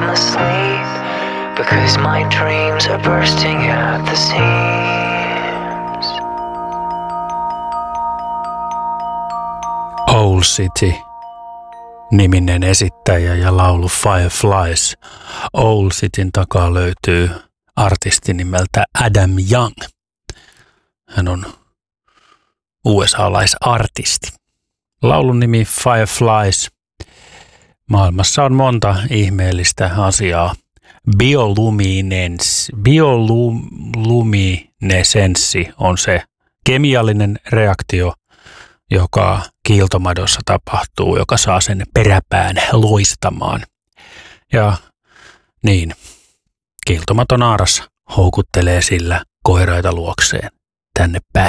asleep, because my dreams are bursting at the seams. Owl City -niminen esittäjä ja laulu Fireflies. Owl Cityn takaa löytyy artisti nimeltä Adam Young. Hän on USA-laisartisti. Laulun nimi Fireflies. Maailmassa on monta ihmeellistä asiaa. Bioluminescenssi on se kemiallinen reaktio, joka kiiltomadossa tapahtuu, joka saa sen peräpään loistamaan. Ja niin, kiiltomaton naaras houkuttelee sillä koiraita luokseen tänne päin.